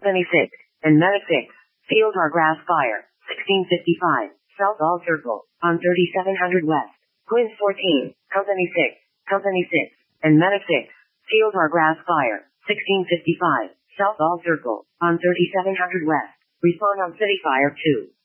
Company 6, and Medic 6. Field or grass fire, 1655, South All Circle, on 3700 West. Quinn 14, Company 6, Company 6, and Medic 6. Field or grass fire, 1655, South All Circle, on 3700 West. Respond on City Fire 2.